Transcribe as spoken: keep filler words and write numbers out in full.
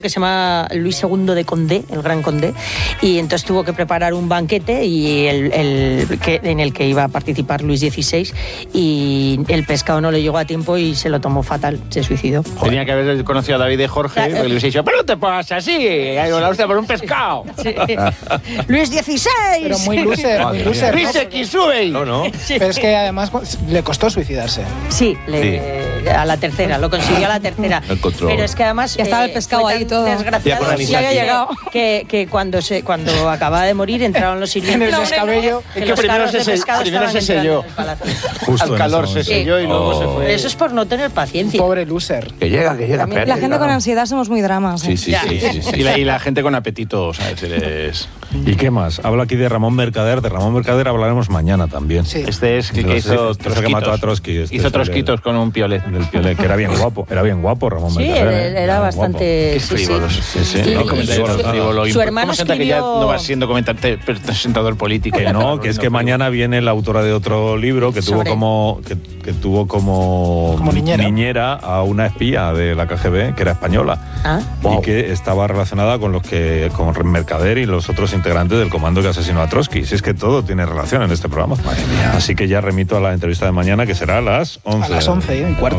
que se llama Luis segundo de Condé, el Gran Condé, y entonces tuvo que preparar un banquete y el, el, que, en el que iba a participar Luis dieciséis, y el pescado no le llegó a tiempo y se lo tomó fatal, se suicidó. Joder. Tenía que haber conocido a David de Jorge, claro, porque le hubiese dicho, pero no te pongas así, la hostia por un pescado. Sí. Luis dieciséis. Pero muy loser, muy loser. Luis X, sube. No, no. Sí. Pero es que además le costó suidarse. Sí, le, sí, a la tercera, lo consiguió a la tercera. Pero es que además ya estaba el pescado ahí todo. Desgraciado, ya había llegado. Que, que cuando se cuando acababa de morir entraron los sirvientes en el descabello. Es que primero se, se, primero se selló. Al calor se selló y luego oh. se fue. Eso es por no tener paciencia. Pobre loser. Que llega, que llega. La gente con ansiedad somos muy dramas. ¿eh? Sí, sí, sí, sí, sí. Y, la, y la gente con apetito, ¿sabes? Es... ¿Y qué más? Hablo aquí de Ramón Mercader. De Ramón Mercader hablaremos mañana también. Sí. Este es que, que hizo este que mató a Trotsky. Este hizo trosquitos con un piolet. Del piolet, que era bien guapo. Era bien guapo Ramón sí, Mercader. Sí, era, era bastante... Qué frívolo. Sí, sí. sí. sí. No, frívolo. Su hermano escribió... que ya no va siendo presentador político. Que no, que es que mañana viene la autora de otro libro que tuvo como que, que tuvo como, como niñera. niñera a una espía de la K G B que era española. ¿Ah? Y Wow. que estaba relacionada con los que con Mercader y los otros integrantes del comando que asesinó a Trotsky. Si es que todo tiene relación en este programa. Madre mía. Así que ya remito a la entrevista de mañana, que será a las once. A las once, ¿eh? Cuarto.